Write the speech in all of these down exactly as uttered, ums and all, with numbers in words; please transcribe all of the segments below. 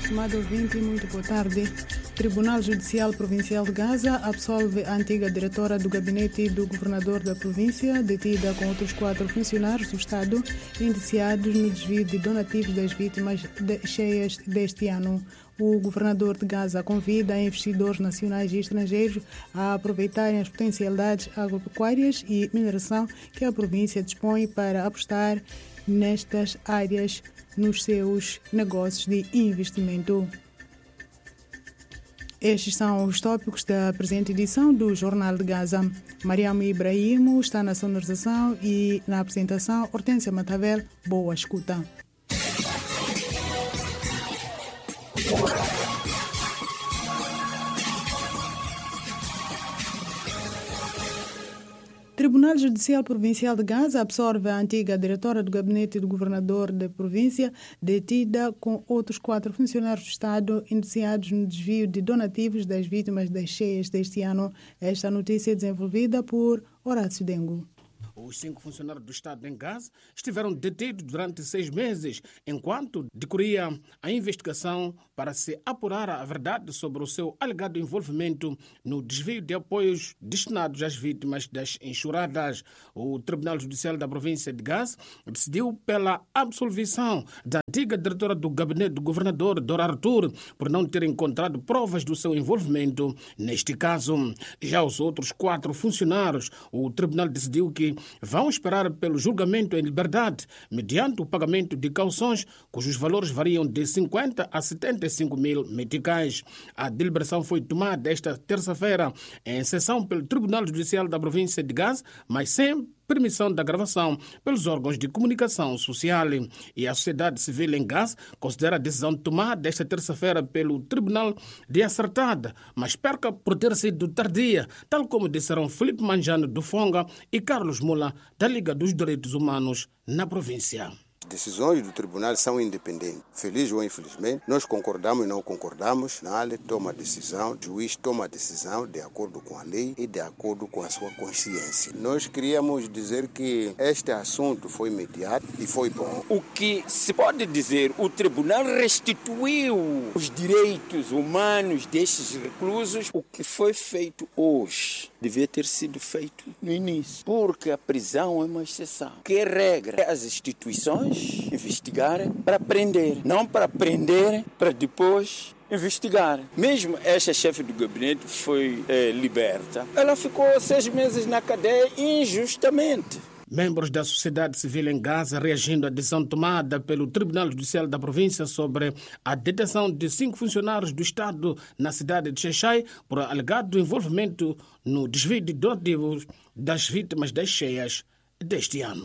Estimado ouvinte, muito boa tarde. Tribunal Judicial Provincial de Gaza absolve a antiga diretora do gabinete do governador da província, detida com outros quatro funcionários do Estado, indiciados no desvio de donativos das vítimas de cheias deste ano. O governador de Gaza convida investidores nacionais e estrangeiros a aproveitarem as potencialidades agropecuárias e mineração que a província dispõe para apostar nestas áreas nos seus negócios de investimento. Estes são os tópicos da presente edição do Jornal de Gaza. Mariam Ibrahimo está na sonorização e na apresentação Hortência Matavel. Boa escuta. Tribunal Judicial Provincial de Gaza absorve a antiga diretora do gabinete do governador da província, detida com outros quatro funcionários do Estado indiciados no desvio de donativos das vítimas das cheias deste ano. Esta notícia é desenvolvida por Horácio Dengo. Os cinco funcionários do Estado em Gaza estiveram detidos durante seis meses, enquanto decorria a investigação para se apurar a verdade sobre o seu alegado envolvimento no desvio de apoios destinados às vítimas das enxurradas. O Tribunal Judicial da província de Gaza decidiu pela absolvição da antiga diretora do gabinete do governador, Dora Artur, por não ter encontrado provas do seu envolvimento neste caso. Já os outros quatro funcionários, o tribunal decidiu que vão esperar pelo julgamento em liberdade, mediante o pagamento de cauções, cujos valores variam de cinquenta a setenta e cinco mil meticais. A deliberação foi tomada esta terça-feira em sessão pelo Tribunal Judicial da província de Gaza, mas sem permissão da gravação pelos órgãos de comunicação social. E a sociedade civil em Gaza considera a decisão tomada esta terça-feira pelo Tribunal de acertada, mas perca por ter sido tardia, tal como disseram Filipe Manjano do Fonga e Carlos Mula, da Liga dos Direitos Humanos na província. Decisões do tribunal são independentes. Feliz ou infelizmente, nós concordamos e não concordamos. A lei toma a decisão, o juiz toma a decisão de acordo com a lei e de acordo com a sua consciência. Nós queríamos dizer que este assunto foi mediado e foi bom. O que se pode dizer, o tribunal restituiu os direitos humanos destes reclusos. O que foi feito hoje devia ter sido feito no início, porque a prisão é uma exceção. Que é regra? As instituições investigarem para prender, não para prender para depois investigar. Mesmo esta chefe do gabinete foi é, liberta. Ela ficou seis meses na cadeia injustamente. Membros da sociedade civil em Gaza reagindo à decisão tomada pelo Tribunal Judicial da província sobre a detenção de cinco funcionários do Estado na cidade de Xai-Xai por alegado envolvimento no desvio de donativos das vítimas das cheias deste ano.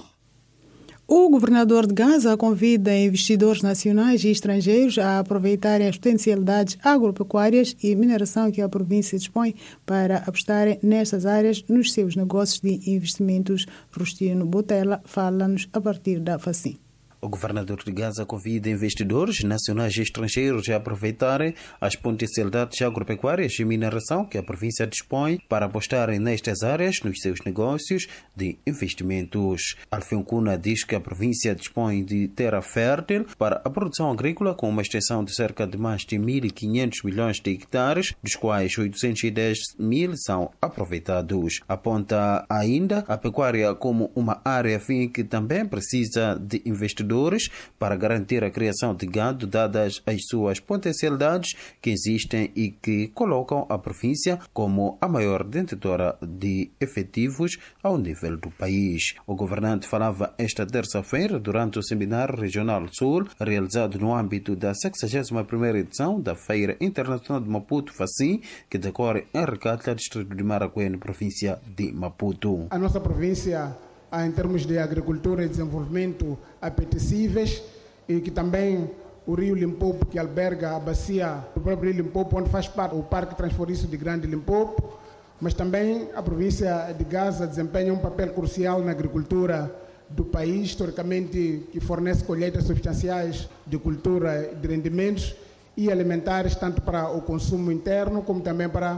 O governador de Gaza convida investidores nacionais e estrangeiros a aproveitarem as potencialidades agropecuárias e mineração que a província dispõe para apostarem nestas áreas nos seus negócios de investimentos. Rustino Botella fala-nos a partir da Facim. O governador de Gaza convida investidores nacionais e estrangeiros a aproveitarem as potencialidades agropecuárias e mineração que a província dispõe para apostarem nestas áreas nos seus negócios de investimentos. Alfim Cuna diz que a província dispõe de terra fértil para a produção agrícola com uma extensão de cerca de mais de mil e quinhentos milhões de hectares, dos quais oitocentos e dez mil são aproveitados. Aponta ainda a pecuária como uma área fim que também precisa de investidores para garantir a criação de gado, dadas as suas potencialidades que existem e que colocam a província como a maior detentora de efetivos ao nível do país. O governante falava esta terça-feira durante o Seminário Regional Sul, realizado no âmbito da sexagésima primeira edição da Feira Internacional de Maputo, Facim, que decorre em Recatla, distrito de Maracué, na província de Maputo. A nossa província, em termos de agricultura e desenvolvimento apetecíveis, e que também o Rio Limpopo, que alberga a bacia do próprio Rio Limpopo, onde faz parte o Parque Transfronteiriço de Grande Limpopo, mas também a província de Gaza desempenha um papel crucial na agricultura do país, historicamente, que fornece colheitas substanciais de cultura, de rendimentos e alimentares, tanto para o consumo interno como também para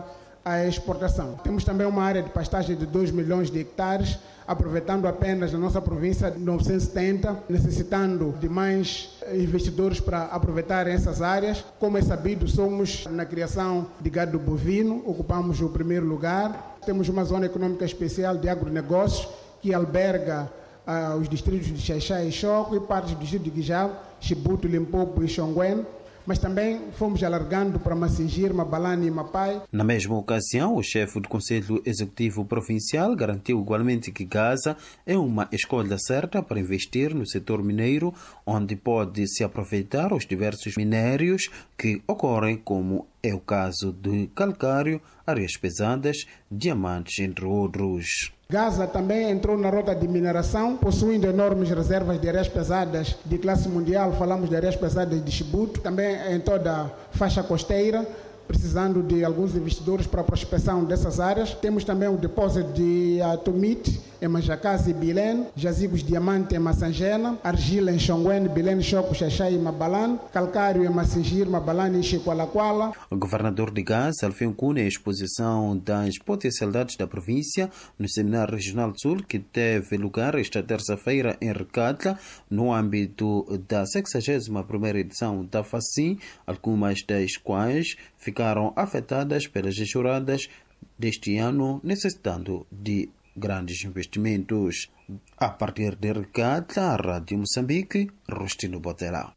à exportação. Temos também uma área de pastagem de dois milhões de hectares, aproveitando apenas na nossa província de novecentos e setenta, necessitando de mais investidores para aproveitar essas áreas. Como é sabido, somos na criação de gado bovino, ocupamos o primeiro lugar. Temos uma zona econômica especial de agronegócios que alberga ah, os distritos de Xaixá e Choco e partes do distrito de Guijal, Chibuto, Limpopo e Xonguén. Mas também fomos alargando para Massingir, Mabalane e Mapai. Na mesma ocasião, o chefe do Conselho Executivo Provincial garantiu igualmente que Gaza é uma escolha certa para investir no setor mineiro, onde pode se aproveitar os diversos minérios que ocorrem, como é o caso de calcário, areias pesadas, diamantes, entre outros. Gaza também entrou na rota de mineração, possuindo enormes reservas de areias pesadas de classe mundial. Falamos de areias pesadas de Chibuto, também em toda a faixa costeira, precisando de alguns investidores para a prospecção dessas áreas. Temos também o depósito de Atomite, em Majacás e Bilene, jazigos de diamante em Massangena, argila em Xonguén, Bilene, Choco, Xaixá e Mabalane, calcário em Massingir, Mabalane e Chiqualaquala. O governador de Gaza, Alfim Cune, a exposição das potencialidades da província no Seminário Regional do Sul, que teve lugar esta terça-feira em Recatla, no âmbito da sexagésima primeira edição da FACIM, algumas das quais ficaram afetadas pelas enxurradas deste ano, necessitando de grandes investimentos. A partir de Recatla, a Rádio Moçambique, Rostino Botella.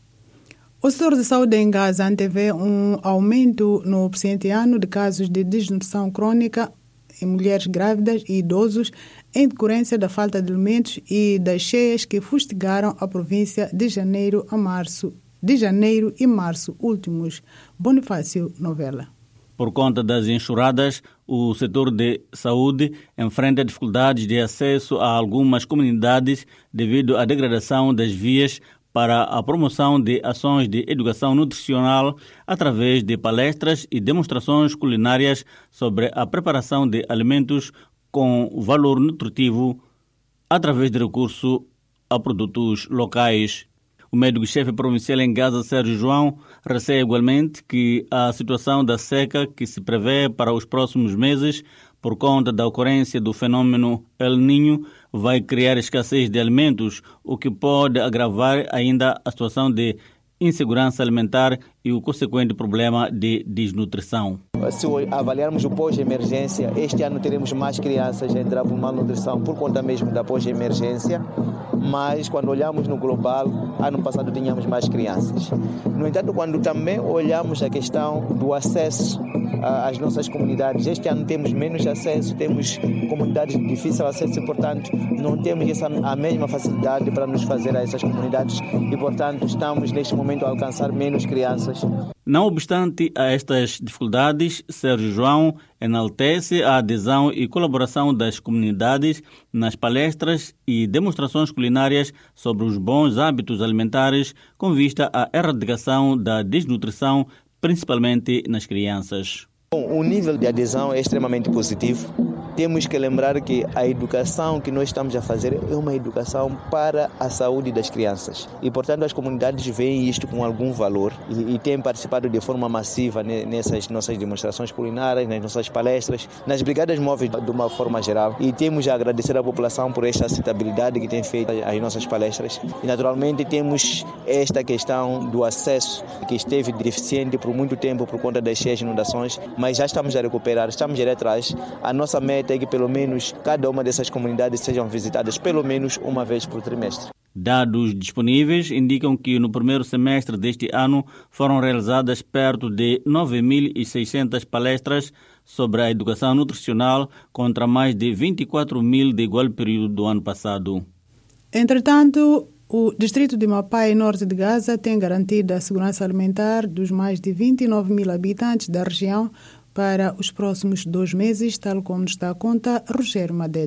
O setor de saúde em Gaza antevê um aumento no presente ano de casos de desnutrição crônica em mulheres grávidas e idosos em decorrência da falta de alimentos e das cheias que fustigaram a província de janeiro a março, de janeiro e março últimos. Bonifácio Novela. Por conta das enxurradas, o setor de saúde enfrenta dificuldades de acesso a algumas comunidades devido à degradação das vias para a promoção de ações de educação nutricional através de palestras e demonstrações culinárias sobre a preparação de alimentos com valor nutritivo através de recurso a produtos locais. O médico-chefe provincial em Gaza, Sérgio João, receia igualmente que a situação da seca que se prevê para os próximos meses, por conta da ocorrência do fenômeno El Niño, vai criar escassez de alimentos, o que pode agravar ainda a situação de insegurança alimentar e o consequente problema de desnutrição. Se avaliarmos o pós-emergência, este ano teremos mais crianças a entrar por malnutrição por conta mesmo da pós-emergência, mas quando olhamos no global, ano passado tínhamos mais crianças. No entanto, quando também olhamos a questão do acesso às nossas comunidades, este ano temos menos acesso, temos comunidades de difícil acesso e, portanto, não temos essa, a mesma facilidade para nos fazer a essas comunidades e, portanto, estamos neste momento a alcançar menos crianças. Não obstante a estas dificuldades, Sérgio João enaltece a adesão e colaboração das comunidades nas palestras e demonstrações culinárias sobre os bons hábitos alimentares com vista à erradicação da desnutrição, principalmente nas crianças. Bom, o nível de adesão é extremamente positivo. Temos que lembrar que a educação que nós estamos a fazer é uma educação para a saúde das crianças. E, portanto, as comunidades veem isto com algum valor e, e têm participado de forma massiva nessas nossas demonstrações culinárias, nas nossas palestras, nas brigadas móveis de uma forma geral. E temos a agradecer à população por esta aceitabilidade que tem feito às nossas palestras. E, naturalmente, temos esta questão do acesso, que esteve deficiente por muito tempo por conta das cheias inundações, mas já estamos a recuperar, estamos a ir atrás. A nossa meta é que pelo menos cada uma dessas comunidades sejam visitadas pelo menos uma vez por trimestre. Dados disponíveis indicam que no primeiro semestre deste ano foram realizadas perto de nove mil e seiscentas palestras sobre a educação nutricional contra mais de vinte e quatro mil de igual período do ano passado. Entretanto, o distrito de Mapai, norte de Gaza, tem garantido a segurança alimentar dos mais de vinte e nove mil habitantes da região para os próximos dois meses, tal como nos dá conta Rogério Madede.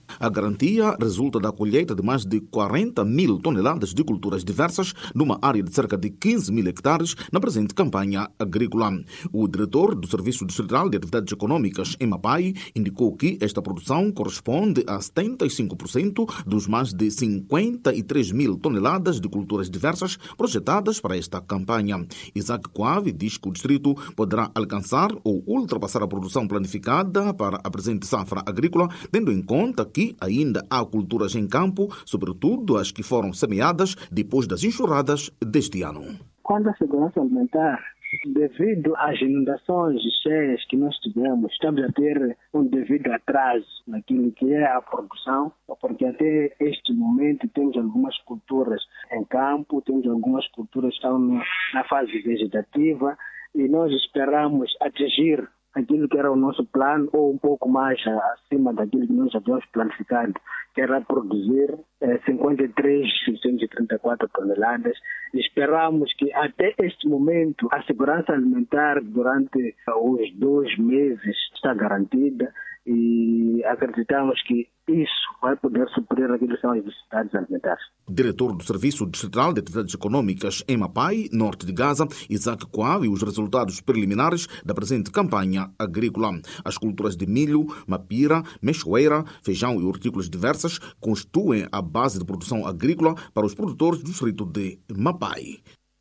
A garantia resulta da colheita de mais de quarenta mil toneladas de culturas diversas numa área de cerca de quinze mil hectares na presente campanha agrícola. O diretor do Serviço Distrital de Atividades Econômicas, em Mapai, indicou que esta produção corresponde a setenta e cinco por cento dos mais de cinquenta e três mil toneladas de culturas diversas projetadas para esta campanha. Isaac Coave diz que o distrito poderá alcançar ou ultrapassar a produção planificada para a presente safra agrícola, tendo em conta que ainda há culturas em campo, sobretudo as que foram semeadas depois das enxurradas deste ano. Quando a segurança alimentar, devido às inundações e cheias que nós tivemos, estamos a ter um devido atraso naquilo que é a produção, porque até este momento temos algumas culturas em campo, temos algumas culturas que estão na fase vegetativa e nós esperamos atingir aquilo que era o nosso plano ou um pouco mais acima daquilo que nós havíamos planificado, que era produzir eh, cinquenta e três mil seiscentos e trinta e quatro toneladas. Esperamos que até este momento a segurança alimentar durante os dois meses está garantida e acreditamos que isso vai poder suprir aquilo que são as necessidades alimentares. Diretor do Serviço Distrital de Atividades Econômicas em Mapai, norte de Gaza, Isaac Coave, e os resultados preliminares da presente campanha agrícola. As culturas de milho, mapira, mexoeira, feijão e hortícolas diversas constituem a base de produção agrícola para os produtores do distrito de Mapai.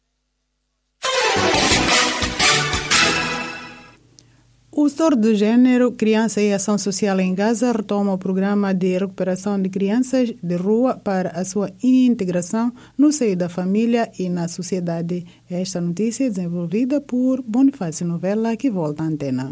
O setor do Gênero, Criança e Ação Social em Gaza retoma o programa de recuperação de crianças de rua para a sua integração no seio da família e na sociedade. Esta notícia é desenvolvida por Bonifácio Novella, que volta à antena.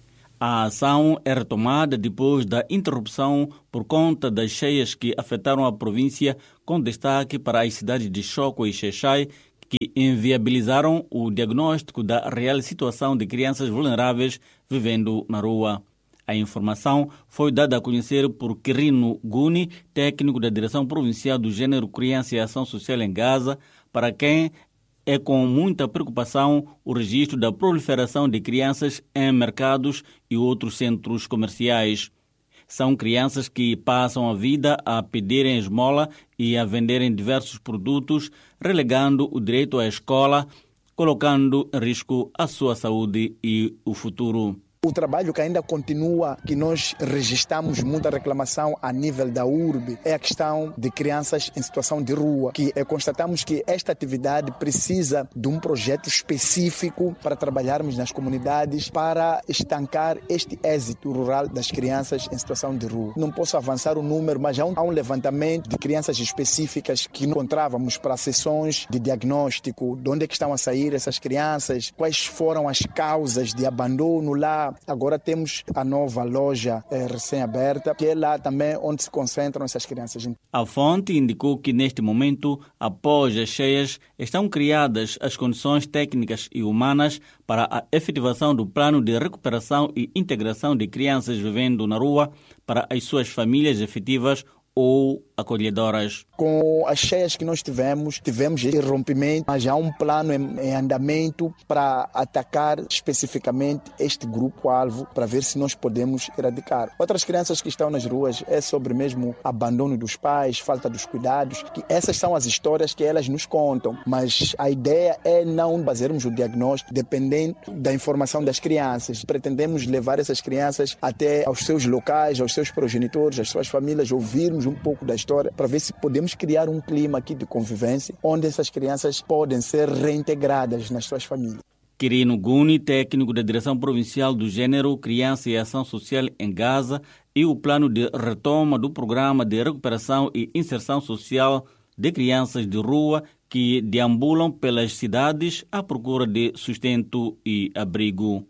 A ação é retomada depois da interrupção por conta das cheias que afetaram a província, com destaque para as cidades de Choco e Xexai, que inviabilizaram o diagnóstico da real situação de crianças vulneráveis vivendo na rua. A informação foi dada a conhecer por Quirino Guni, técnico da Direção Provincial do Gênero, Criança e Ação Social em Gaza, para quem é com muita preocupação o registro da proliferação de crianças em mercados e outros centros comerciais. São crianças que passam a vida a pedirem esmola e a venderem diversos produtos, relegando o direito à escola, colocando em risco a sua saúde e o futuro. O trabalho que ainda continua, que nós registramos muita reclamação a nível da U R B, é a questão de crianças em situação de rua, que é, constatamos que esta atividade precisa de um projeto específico para trabalharmos nas comunidades para estancar este êxito rural das crianças em situação de rua. Não posso avançar o número, mas há um, há um levantamento de crianças específicas que encontrávamos para sessões de diagnóstico, de onde é que estão a sair essas crianças, quais foram as causas de abandono lá. Agora temos a nova loja é, recém-aberta, que é lá também onde se concentram essas crianças. A fonte indicou que neste momento, após as cheias, estão criadas as condições técnicas e humanas para a efetivação do plano de recuperação e integração de crianças vivendo na rua para as suas famílias efetivas ou acolhedoras. Com as cheias que nós tivemos, tivemos esse rompimento, mas há um plano em, em andamento para atacar especificamente este grupo-alvo, para ver se nós podemos erradicar. Outras crianças que estão nas ruas é sobre mesmo abandono dos pais, falta dos cuidados, que essas são as histórias que elas nos contam, mas a ideia é não fazermos o diagnóstico dependendo da informação das crianças. Pretendemos levar essas crianças até aos seus locais, aos seus progenitores, às suas famílias, ouvirmos um pouco da história para ver se podemos criar um clima aqui de convivência onde essas crianças podem ser reintegradas nas suas famílias. Quirino Guni, técnico da Direção Provincial do Gênero, Criança e Ação Social em Gaza, e o plano de retoma do Programa de Recuperação e Inserção Social de Crianças de Rua que deambulam pelas cidades à procura de sustento e abrigo.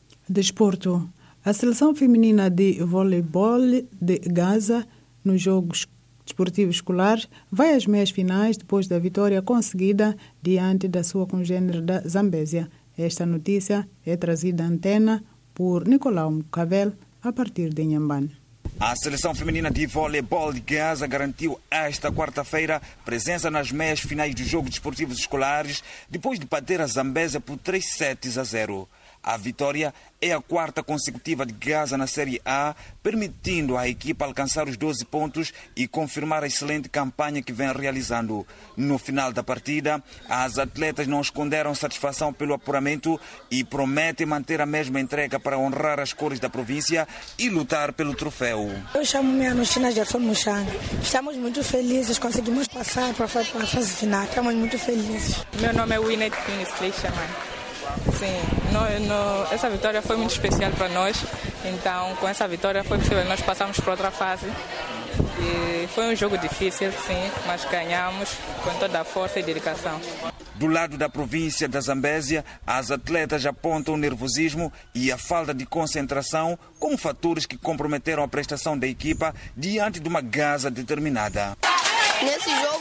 Desporto. A seleção feminina de voleibol de Gaza nos Jogos Desportivos Escolares vai às meias finais depois da vitória conseguida diante da sua congênere da Zambésia. Esta notícia é trazida à antena por Nicolau Mucavel a partir de Inhambane. A seleção feminina de voleibol de Gaza garantiu esta quarta-feira presença nas meias finais dos Jogos Desportivos Escolares depois de bater a Zambésia por três sets a zero. A vitória é a quarta consecutiva de Gaza na Série A, permitindo à equipa alcançar os doze pontos e confirmar a excelente campanha que vem realizando. No final da partida, as atletas não esconderam satisfação pelo apuramento e prometem manter a mesma entrega para honrar as cores da província e lutar pelo troféu. Eu chamo-me Anushina Gerson Muxanga. Estamos muito felizes, conseguimos passar para a fase final. Estamos muito felizes. Meu nome é Winnet Pines Fleischmann. Sim, no, no, essa vitória foi muito especial para nós, então com essa vitória foi possível nós passarmos para outra fase. E foi um jogo difícil, sim, mas ganhamos com toda a força e dedicação. Do lado da província da Zambésia, as atletas apontam o nervosismo e a falta de concentração como fatores que comprometeram a prestação da equipa diante de uma Gaza determinada. Nesse jogo,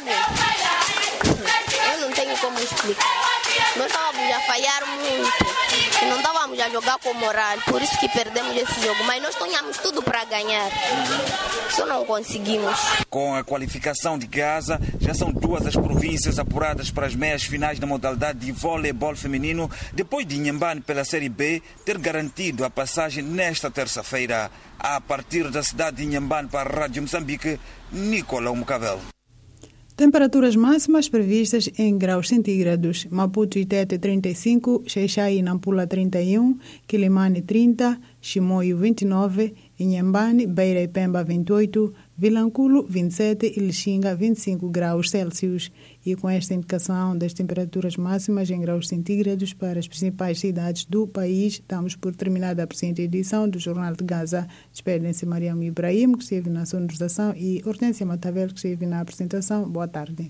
eu não tenho como explicar. Nós estávamos a falhar muito e não estávamos a jogar com moral, por isso que perdemos esse jogo. Mas nós tínhamos tudo para ganhar, só não conseguimos. Com a qualificação de Gaza, já são duas as províncias apuradas para as meias finais da modalidade de voleibol feminino, depois de Inhambane pela Série B ter garantido a passagem nesta terça-feira. A partir da cidade de Inhambane para a Rádio Moçambique, Nicolau Mucavel. Temperaturas máximas previstas em graus centígrados. Maputo e Tete trinta e cinco, Xaixai e Nampula trinta e um, Quilimane trinta, Chimoio vinte e nove, Inhambane, Beira e Pemba vinte e oito, Vilanculo vinte e sete e Lixinga vinte e cinco graus Celsius. E com esta indicação das temperaturas máximas em graus centígrados para as principais cidades do país, damos por terminada a presente edição do Jornal de Gaza. Despedem-se Mariam Ibrahim, que esteve na sonorização, e Hortência Matavel, que esteve na apresentação. Boa tarde.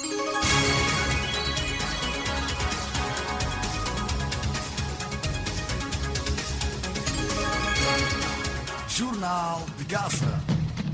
Jornal de Gaza.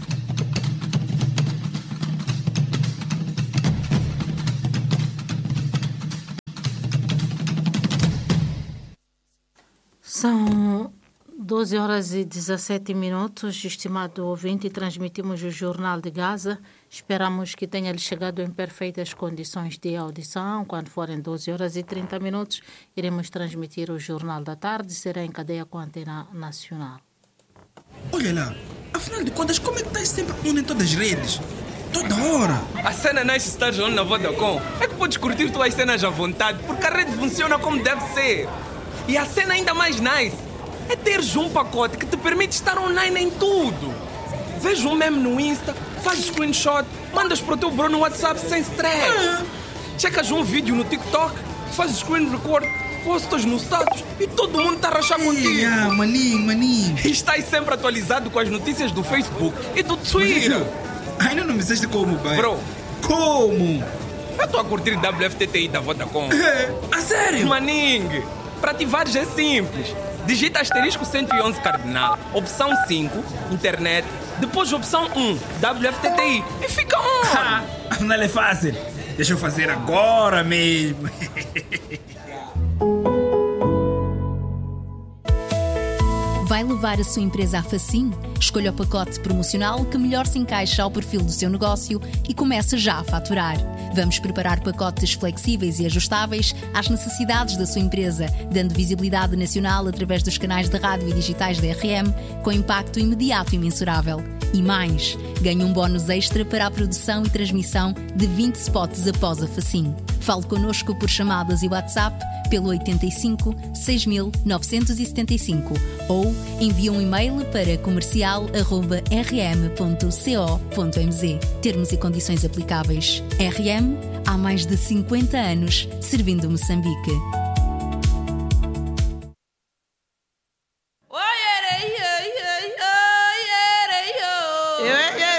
São doze horas e dezassete minutos, estimado ouvinte, e transmitimos o Jornal de Gaza. Esperamos que tenha lhe chegado em perfeitas condições de audição. Quando forem doze horas e trinta minutos, iremos transmitir o Jornal da Tarde, será em cadeia com a Antena Nacional. Olha lá, afinal de contas, como é que estás sempre on em todas as redes? Toda hora! A cena não é estar on na Vodacom. É que podes curtir tuas cenas à vontade, porque a rede funciona como deve ser. E a cena ainda mais nice é teres um pacote que te permite estar online em tudo. Veja um meme no Insta, faz screenshot, mandas para o teu bro no WhatsApp sem stress. Ah. Checas um vídeo no TikTok, faz screen record, postas no status e todo mundo está a rachar contigo. Ah, maninho, maninho. E estás sempre atualizado com as notícias do Facebook e do Twitter. Ainda não me disseste como, pai. Bro. Como? Eu estou a curtir W F T T I da Vodacom. É, a sério? Maninho. Para ativares é simples. Digita asterisco cento e onze cardinal, opção cinco, internet, depois opção um, W F T T I e fica on. Ah, não é fácil. Deixa eu fazer agora mesmo. Vai levar a sua empresa à Facim? Escolha o pacote promocional que melhor se encaixa ao perfil do seu negócio e comece já a faturar. Vamos preparar pacotes flexíveis e ajustáveis às necessidades da sua empresa, dando visibilidade nacional através dos canais de rádio e digitais da R M, com impacto imediato e mensurável. E mais, ganhe um bónus extra para a produção e transmissão de vinte spots após a Facim. Fale connosco por chamadas e WhatsApp pelo oitenta e cinco, seis mil novecentos e setenta e cinco ou envie um e-mail para comercial arroba r m ponto co ponto m z. Termos e condições aplicáveis. R M, há mais de cinquenta anos, servindo Moçambique. Yeah, yeah.